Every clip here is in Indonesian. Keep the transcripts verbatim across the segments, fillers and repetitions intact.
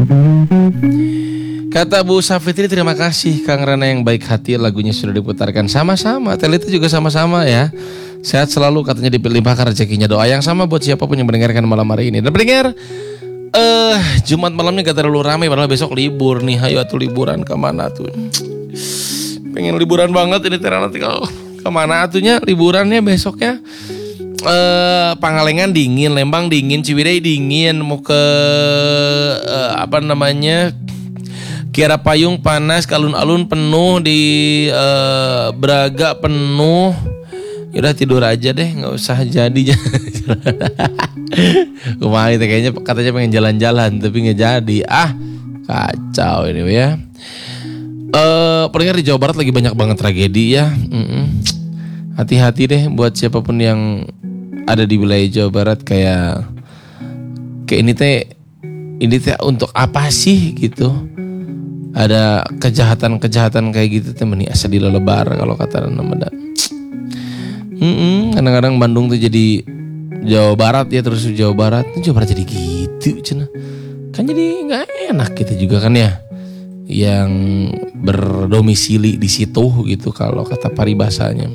Kata Bu Safitri, terima kasih Kang Rana yang baik hati, lagunya sudah diputarkan. Sama-sama, Telita juga sama-sama ya. Sehat selalu, katanya dilimpahkan rezekinya. Doa yang sama buat siapapun yang mendengarkan malam hari ini. Dan pendengar, eh Jumat malamnya gak terlalu ramai, padahal besok libur nih. Hayo atuh liburan kemana tuh? Pengen liburan banget ini Tera, nanti kalau kemana atuhnya liburannya besoknya? Eh Pangalengan dingin, Lembang dingin, Ciwidey dingin, mau ke eh, apa namanya? Kiara Payung panas, alun-alun penuh, di uh, Braga penuh. Yaudah tidur aja deh, nggak usah jadi. Kemarin kayaknya katanya pengen jalan-jalan tapi nggak jadi. Ah kacau ini ya. Uh, Pendengar, di Jawa Barat lagi banyak banget tragedi ya. Mm-mm. Hati-hati deh buat siapapun yang ada di wilayah Jawa Barat, kayak kayak ini teh ini teh untuk apa sih gitu? Ada kejahatan-kejahatan kayak gitu teh meni asa dilelebar kalau kata nama. Hmm, kadang-kadang Bandung tuh jadi Jawa Barat ya, terus Jawa Barat, Jawa Barat jadi gitu cina. Kan jadi nggak enak kita juga kan ya, yang berdomisili di situ gitu kalau kata paribasanya.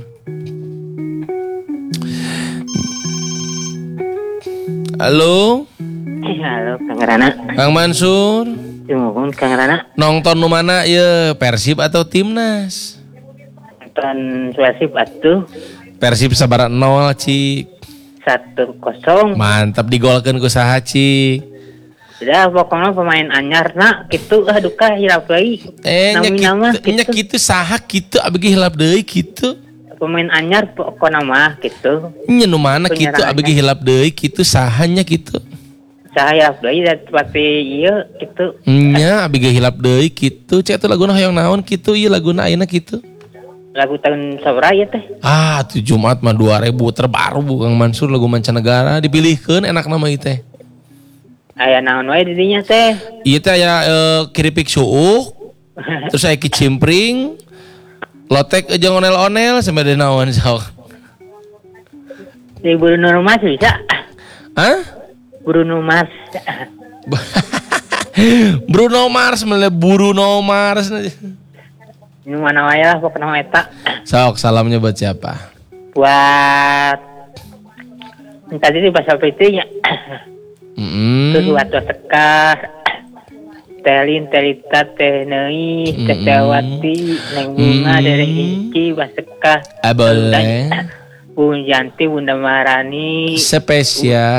Halo. Halo Kang Rana. Kang Mansur. Mohon Kang Rana. Nonton nu mana ya, Persib atau Timnas? Nonton Persib atuh. Persib sabaraha nol Cik. satu kosong. Mantap, digolkeun ku saha Cik? Udah pokoknya pemain anyarna kitu aduh ka hilap deui. Eh nya kitu, nya kitu. kitu saha kitu abge hilap deui kitu. Pemain anyar pokona mah kitu. Nya nu mana kitu abge hilap deui kitu saha nya kitu. Saya deui da seperti ieu kitu. Nya abge hilap deui kitu. Cek atuh laguna hoyong naon kitu, ieu laguna ayeuna kitu. Lagu tahun sabaraha ya teh? Ah, tuh Jumat mah dua ribu terbaru Kang Mansur, lagu mancanegara dipilihkeun enak nama ieu teh. Aya naon wae di dinya teh? Ieu teh aya e, keripik suuk, terus aya kicimpring, lotek jeung onel-onel sampe ada naon sok. Di Bruno Mars bisa? Hah? Bruno Mars. Bruno Mars, mele Bruno Mars. Ini mana wae lah pokoknya eta. Sok, salamnya buat siapa? Buat tadi di bahasa Fitrinya. Mm-hmm. Terus waktu sekar Telin, Telita, Teh Nei, Teh Dawati, Neng Bunga, Mm-hmm. Derek Inci, Basekah, Ah, boleh. Bunda Yanti, Bunda Marani, Spesial.